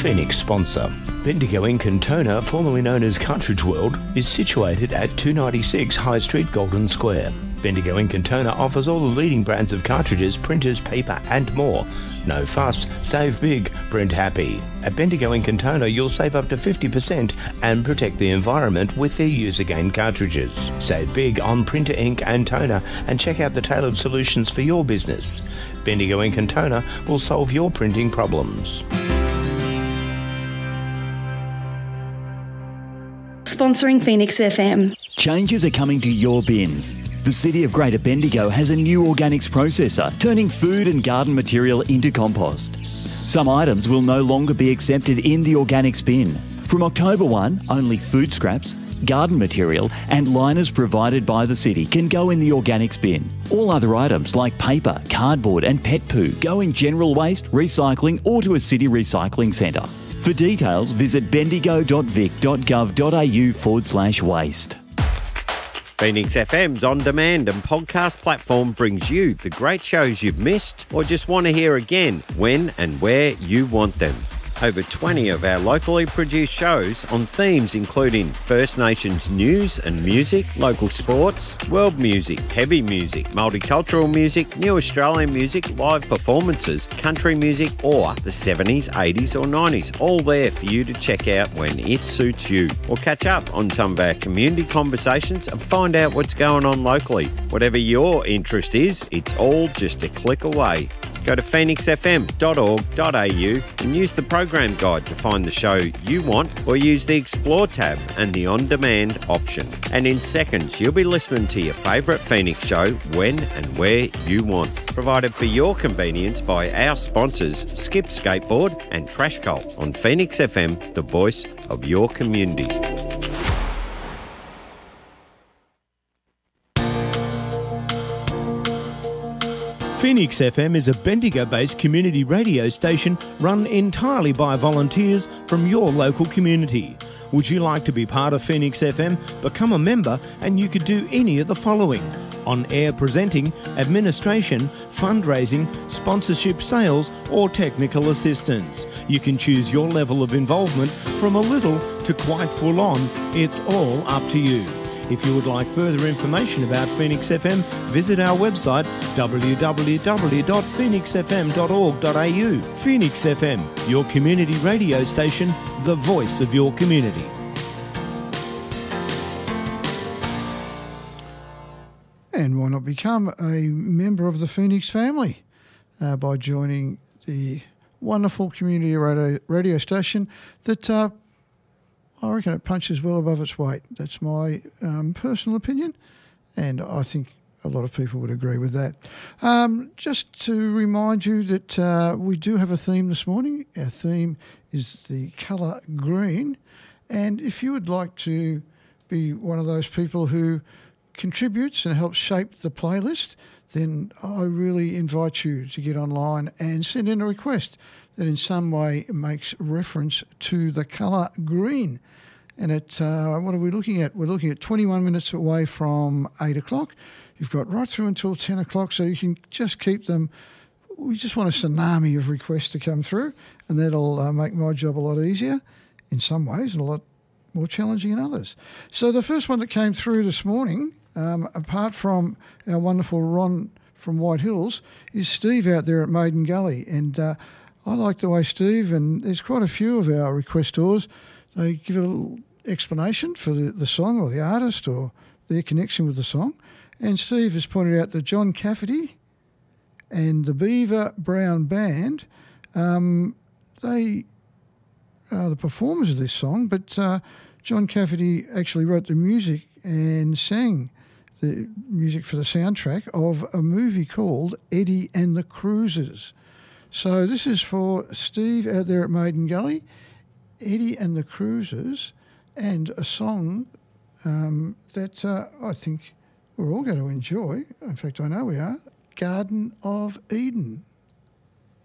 Phoenix sponsor. Bendigo Ink and Toner, formerly known as Cartridge World, is situated at 296 High Street, Golden Square. Bendigo Ink and Toner offers all the leading brands of cartridges, printers, paper and more. No fuss, save big, print happy. At Bendigo Ink and Toner, you'll save up to 50% and protect the environment with their use-again cartridges. Save big on printer ink and toner and check out the tailored solutions for your business. Bendigo Ink and Toner will solve your printing problems. Sponsoring Phoenix FM. Changes are coming to your bins. The City of Greater Bendigo has a new organics processor, turning food and garden material into compost. Some items will no longer be accepted in the organics bin. From October 1, only food scraps, garden material and liners provided by the city can go in the organics bin. All other items like paper, cardboard and pet poo go in general waste, recycling or to a city recycling centre. For details, visit bendigo.vic.gov.au/waste. Phoenix FM's on-demand and podcast platform brings you the great shows you've missed or just want to hear again when and where you want them. Over 20 of our locally produced shows on themes including First Nations news and music, local sports, world music, heavy music, multicultural music, new Australian music, live performances, country music or the 70s, 80s or 90s, all there for you to check out when it suits you. Or catch up on some of our community conversations and find out what's going on locally. Whatever your interest is, it's all just a click away. Go to phoenixfm.org.au and use the program guide to find the show you want or use the Explore tab and the On-Demand option. And in seconds, you'll be listening to your favourite Phoenix show when and where you want. Provided for your convenience by our sponsors, Skip Skateboard and Trash Cult on Phoenix FM, the voice of your community. Phoenix FM is a Bendigo-based community radio station run entirely by volunteers from your local community. Would you like to be part of Phoenix FM? Become a member and you could do any of the following: on-air presenting, administration, fundraising, sponsorship, sales or technical assistance. You can choose your level of involvement from a little to quite full on. It's all up to you. If you would like further information about Phoenix FM, visit our website www.phoenixfm.org.au. Phoenix FM, your community radio station, the voice of your community. And why not become a member of the Phoenix family by joining the wonderful community radio station that I reckon it punches well above its weight. That's my personal opinion, and I think a lot of people would agree with that. Just to remind you that we do have a theme this morning. Our theme is the colour green, and if you would like to be one of those people who contributes and helps shape the playlist, then I really invite you to get online and send in a request that in some way makes reference to the colour green. And what are we looking at? We're looking at 21 minutes away from 8 o'clock. You've got right through until 10 o'clock, so you can just keep them. We just want a tsunami of requests to come through, and that'll make my job a lot easier in some ways and a lot more challenging in others. So the first one that came through this morning, apart from our wonderful Ron from White Hills, is Steve out there at Maiden Gully. And I like the way Steve, and there's quite a few of our requestors, they give a little explanation for the song or the artist or their connection with the song. And Steve has pointed out that John Cafferty and the Beaver Brown Band, they are the performers of this song, but John Cafferty actually wrote the music and sang the music for the soundtrack of a movie called Eddie and the Cruisers. So this is for Steve out there at Maiden Gully, Eddie and the Cruisers, and a song that I think we're all going to enjoy. In fact, I know we are. Garden of Eden.